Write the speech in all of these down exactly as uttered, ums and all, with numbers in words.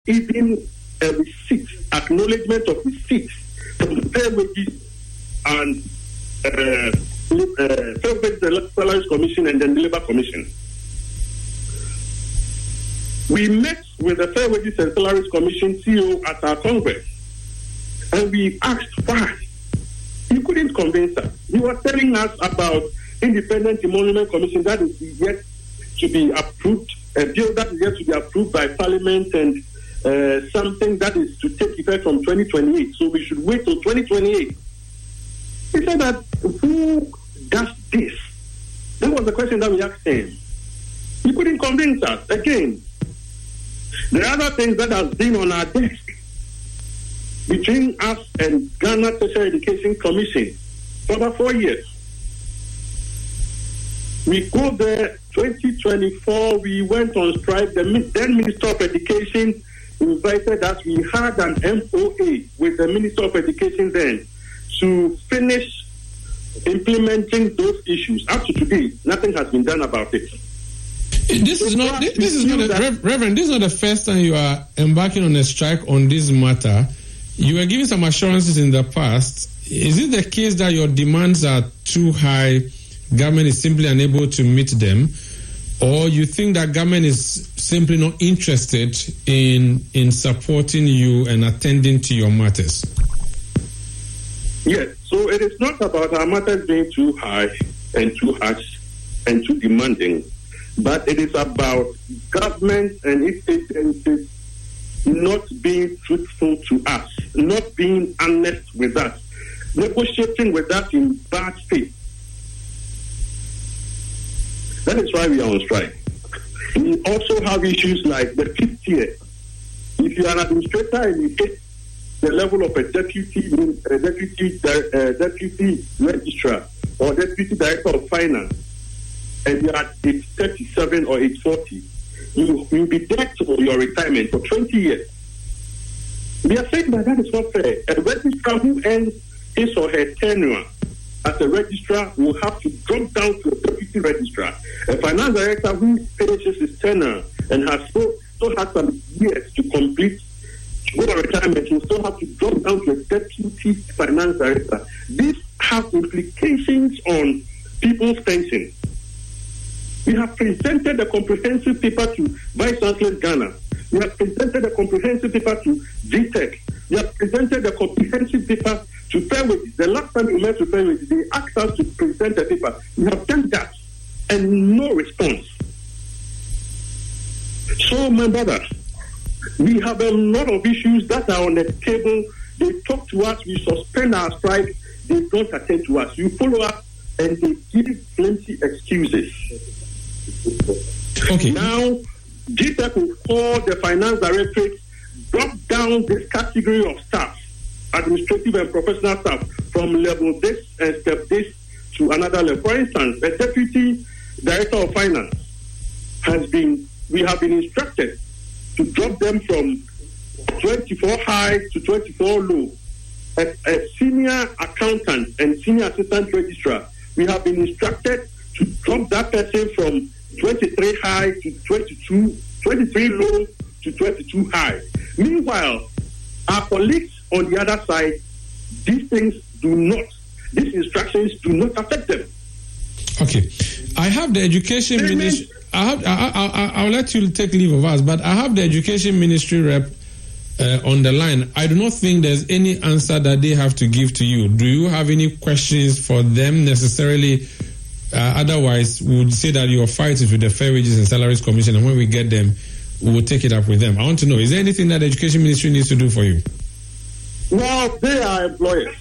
even a receipt, acknowledgement of receipt from the Fair Wages and uh, uh, Fair Wages Salaries Commission and then the Labour Commission. We met with the Fair Wages and Salaries Commission C E O at our Congress, and we asked why. He couldn't convince us. He was telling us about Independent Emolument Commission that is yet to be approved, a bill that is yet to be approved by Parliament, and uh, something that is to take effect from twenty twenty-eight. So we should wait till twenty twenty-eight. He said that who does this? That was the question that we asked him. He couldn't convince us. Again, there are other things that have been on our desk between us and Ghana Tertiary Education Commission for about four years. We go there twenty twenty-four, we went on strike. The then Minister of Education invited us. We had an M O A with the Minister of Education then to finish implementing those issues. Up to today, nothing has been done about it. This is not. This, this is not, a, Reverend. This is not the first time you are embarking on a strike on this matter. You were giving some assurances in the past. Is it the case that your demands are too high? Government is simply unable to meet them, or you think that government is simply not interested in in supporting you and attending to your matters? Yes. So it is not about our matters being too high and too harsh and too demanding, but it is about government and its agencies not being truthful to us, not being honest with us, negotiating with us in bad faith. That is why we are on strike. We also have issues like the fifth tier. If you are an administrator and you get the level of a deputy, a deputy, uh, deputy registrar or deputy director of finance, and you are at age thirty-seven or age forty, you will be there for your retirement for twenty years. We are saying that that is not fair. A registrar who ends his or her tenure as a registrar will have to drop down to a deputy registrar. A finance director who finishes his tenure and has still, still has some years to complete to go to retirement will still have to drop down to a deputy finance director. This has implications on people's pension. We have presented a comprehensive paper to Vice Chancellor Ghana. We have presented a comprehensive paper to G TEC. We have presented a comprehensive paper to Fair Wages. The last time we met with Fair Wages, they asked us to present a paper. We have done that and no response. So, my brother, we have a lot of issues that are on the table. They talk to us, we suspend our strike, they don't attend to us. You follow up and they give plenty excuses. Okay. Now, G TEC will call the finance directorate, drop down this category of staff, administrative and professional staff, from level this and step this to another level. For instance, a deputy director of finance has been, we have been instructed to drop them from twenty-four high to twenty-four low. A, a senior accountant and senior assistant registrar, we have been instructed to drop that person from twenty-three high to twenty-two, twenty-three low to twenty-two high. Meanwhile, our colleagues on the other side, these things do not, these instructions do not affect them. Okay. I have the education ministry. I have, I, I, I, I'll let you take leave of us, but I have the education ministry rep uh, on the line. I do not think there's any answer that they have to give to you. Do you have any questions for them necessarily? Uh, otherwise, we would say that your fight is with the Fair Wages and Salaries Commission, and when we get them, we will take it up with them. I want to know, is there anything that the Education Ministry needs to do for you? Well, they are employers.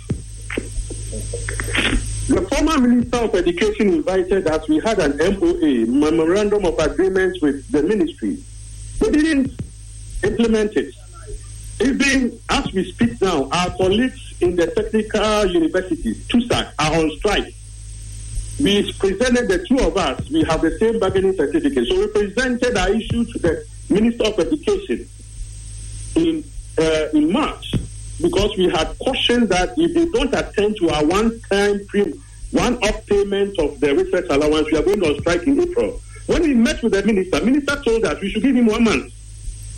The former Minister of Education invited us. We had an M O A, Memorandum of Agreement with the ministry. They didn't implement it. Even as we speak now, our colleagues in the technical universities, TUSAC, are on strike. We presented, the two of us, we have the same bargaining certificate. So we presented our issue to the Minister of Education in uh, in March, because we had cautioned that if they don't attend to our one-time pre- one-off payment of the research allowance, we are going on strike in April. When we met with the minister, minister told us we should give him one month.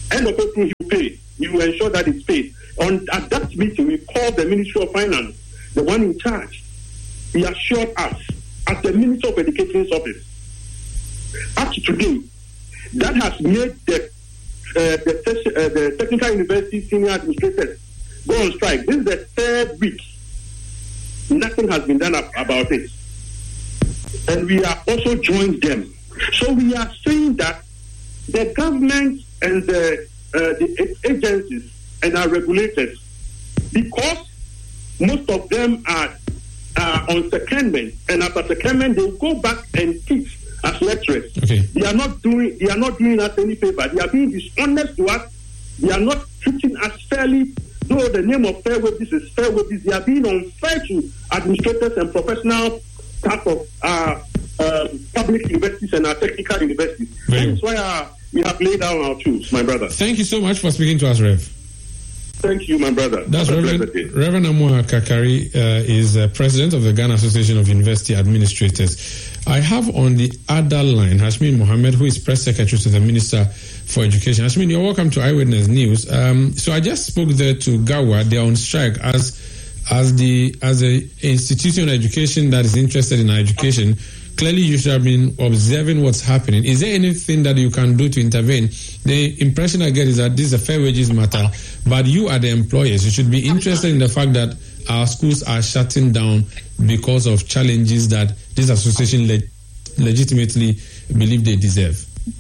End of April, you pay. You ensure that it's paid. On at that meeting, we called the Ministry of Finance, the one in charge. He assured us, as the Minister of Education's office, up to today, that has made the uh, the, uh, the Technical University senior administrators go on strike. This is the third week. Nothing has been done about it. And we are also joined them. So we are saying that the government and the, uh, the agencies and our regulators, because most of them are uh, on secondment, and after secondment they will go back and teach as lecturers. Okay. They are not doing they are not doing us any favor. They are being dishonest to us. They are not treating us fairly. Though the name of fair wages is fair wages, they are being unfair to administrators and professional staff of uh, uh, public universities and our technical universities. Very That's why uh, we have laid down our tools, my brother. Thank you so much for speaking to us, Rev. Thank you, my brother. That's Reverend, Reverend Amoah Kakari uh, is uh, president of the Ghana Association of University Administrators. I have on the other line Hashmin Mohammed, who is press secretary to the Minister for Education. Hashmin, you're welcome to Eyewitness News. Um, so I just spoke there to Gawa. They are on strike as as the as a institution of education that is interested in our education. Clearly, you should have been observing what's happening. Is there anything that you can do to intervene? The impression I get is that this is a fair wages matter, but you are the employers. You should be interested in the fact that our schools are shutting down because of challenges that this association le- legitimately believe they deserve.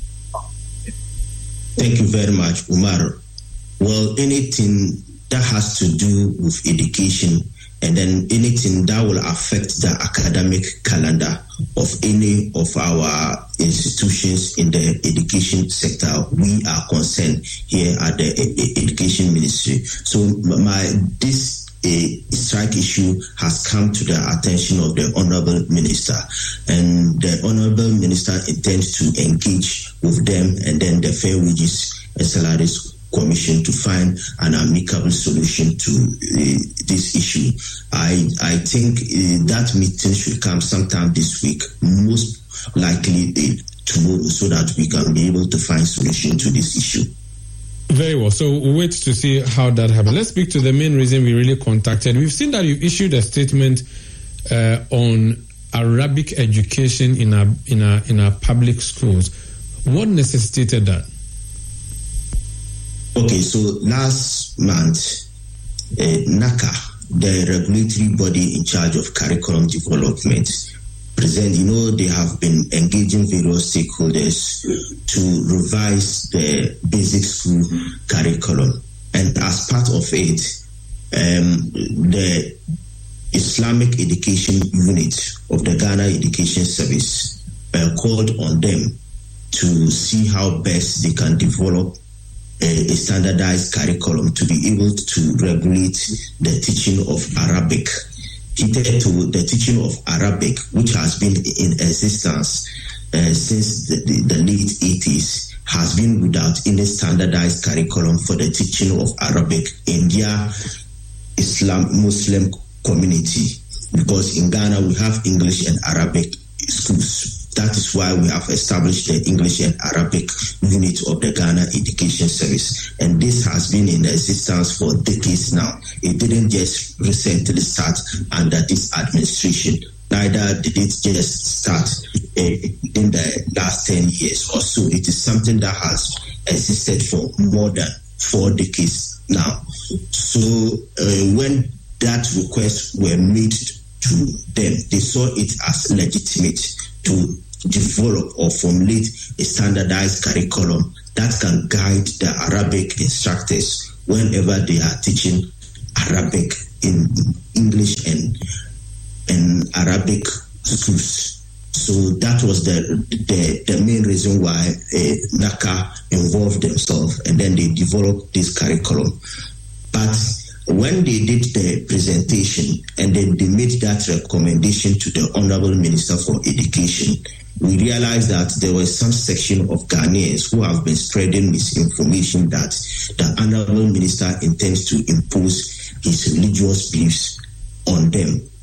Thank you very much, Umar. Well, anything that has to do with education and then anything that will affect the academic calendar of any of our institutions in the education sector, we are concerned here at the Education Ministry. So my this a strike issue has come to the attention of the Honorable Minister, and the Honorable Minister intends to engage with them and then the Fair Wages and Salaries Commission to find an amicable solution to uh, this issue. I I think uh, that meeting should come sometime this week, most likely uh, tomorrow, so that we can be able to find solution to this issue. Very well. So we'll wait to see how that happens. Let's speak to the main reason we really contacted. We've seen that you issued a statement uh, on Arabic education in our in our in our public schools. What necessitated that? Okay, so last month, uh, NACA, the regulatory body in charge of curriculum development, present, you know, they have been engaging various stakeholders to revise the basic school curriculum. And as part of it, um, the Islamic Education Unit of the Ghana Education Service uh, called on them to see how best they can develop a, a standardized curriculum to be able to regulate the teaching of Arabic. Headed to the teaching of Arabic, which has been in existence uh, since the, the, the late eighties, has been without any standardized curriculum for the teaching of Arabic in their Islam Muslim community. Because in Ghana we have English and Arabic schools. That is why we have established the English and Arabic unit of the Ghana Education Service. And this has been in existence for decades now. It didn't just recently start under this administration. Neither did it just start uh, in the last ten years or so. It is something that has existed for more than four decades now. So uh, when that request were made to them, they saw it as legitimate to develop or formulate a standardized curriculum that can guide the Arabic instructors whenever they are teaching Arabic in English and and Arabic schools. So that was the the, the main reason why uh, NACA involved themselves, and then they developed this curriculum. But when they did the presentation and then they made that recommendation to the Honorable Minister for Education, we realized that there was some section of Ghanaians who have been spreading misinformation that the Honorable Minister intends to impose his religious beliefs on them.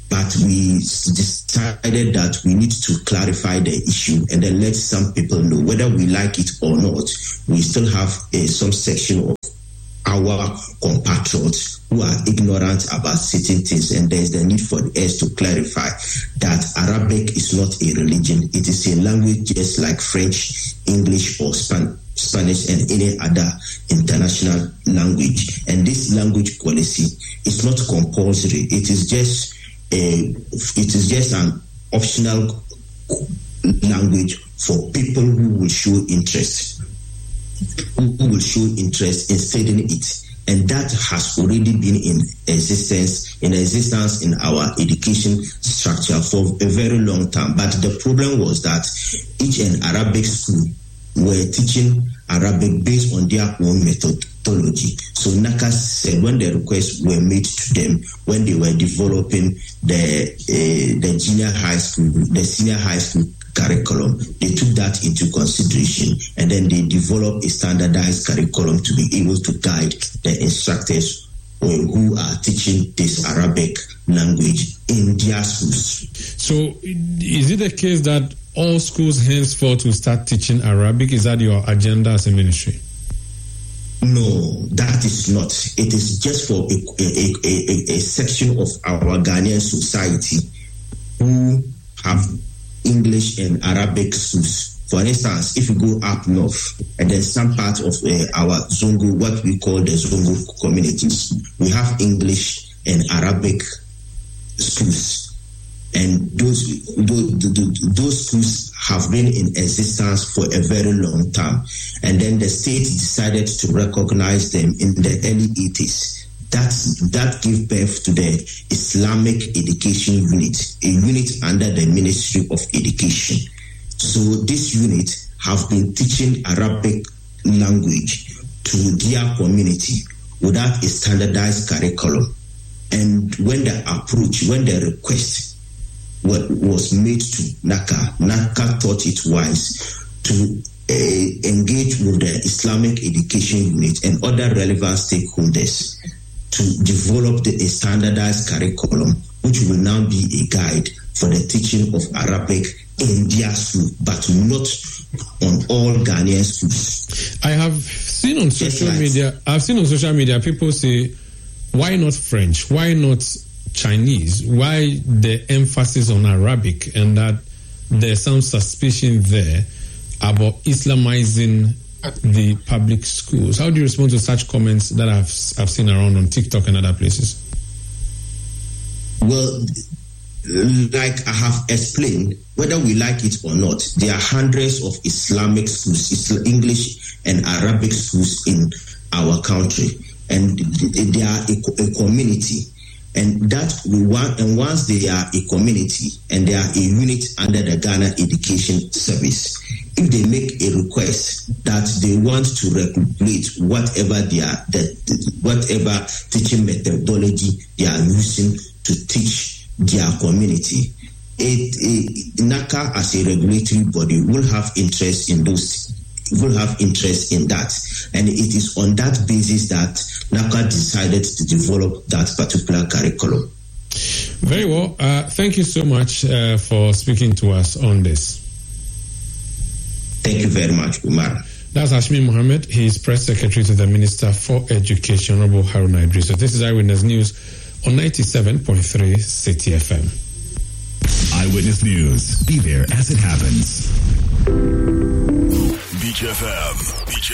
but we decided that we need to clarify the issue and then let some people know. Whether we like it or not, we still have uh, some section of our compatriots who are ignorant about certain things, and there is the need for us to clarify that Arabic is not a religion. It is a language just like French, English, or Span- Spanish, and any other international language. And this language policy is not compulsory. It is just a, it is just an optional language for people who will show interest. Who will show interest in studying it, and that has already been in existence in existence in our education structure for a very long time. But the problem was that each and Arabic school were teaching Arabic based on their own methodology. So NACA said when the requests were made to them when they were developing the uh, the junior high school, the senior high school curriculum, they took that into consideration, and then they developed a standardized curriculum to be able to guide the instructors who are teaching this Arabic language in their schools. So is it the case that all schools henceforth will start teaching Arabic? Is that your agenda as a ministry? No, that is not. It is just for a, a, a, a, a section of our Ghanaian society who have English and Arabic schools. For instance, if you go up north, and then some part of uh, our Zongo, what we call the Zongo communities, we have English and Arabic schools. And those, those, those schools have been in existence for a very long time. And then the state decided to recognize them in the early eighties. That, that gave birth to the Islamic Education Unit, a unit under the Ministry of Education. So this unit have been teaching Arabic language to their community without a standardized curriculum. And when the approach, when the request was made to NACA, NACA thought it wise to uh, engage with the Islamic Education Unit and other relevant stakeholders to develop the, a standardized curriculum, which will now be a guide for the teaching of Arabic in their school, but not on all Ghanaian schools. I have seen on social right. media, I've seen on social media, people say, why not French? Why not Chinese? Why the emphasis on Arabic? And that there's some suspicion there about Islamizing the public schools. How do you respond to such comments that I've, I've seen around on TikTok and other places? Well, like I have explained, whether we like it or not, there are hundreds of Islamic schools, English and Arabic schools in our country, and they are a, a community. And that we want, and once they are a community and they are a unit under the Ghana Education Service, if they make a request that they want to regulate whatever they are, that whatever teaching methodology they are using to teach their community, it, it NACA as a regulatory body will have interest in those. Will have interest in that, and it is on that basis that NACA decided to develop that particular curriculum. Very well. Uh, thank you so much uh, for speaking to us on this. Thank you very much, Umar. That's Hashmi Mohammed. He is Press Secretary to the Minister for Education, Honorable Haruna Idris. So this is Eyewitness News on ninety-seven point three City F M. Eyewitness News. Be there as it happens. Beach F M. Beach